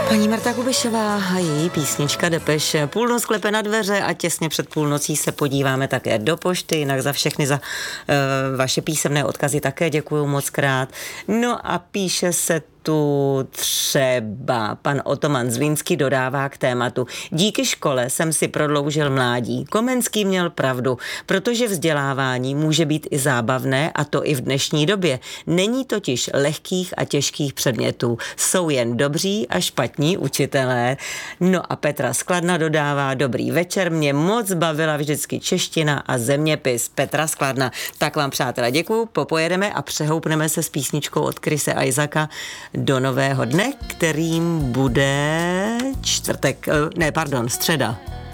Paní Marta Kubišová a její písnička Depeche. Půlnoc klepe na dveře a těsně před půlnocí se podíváme také do pošty, jinak za všechny za vaše písemné odkazy také děkuju moc krát. No a píše se tu třeba pan Otoman Zlínský dodává k tématu. Díky škole jsem si prodloužil mládí. Komenský měl pravdu, protože vzdělávání může být i zábavné, a to i v dnešní době. Není totiž lehkých a těžkých předmětů. Jsou jen dobří a špatní učitelé. No a Petra z Kladna dodává: dobrý večer, mě moc bavila vždycky čeština a zeměpis. Petra z Kladna. Tak vám, přátelé, děkuju, popojedeme a přehoupneme se s písničkou od Chrise Isaaca do nového dne, kterým bude středa.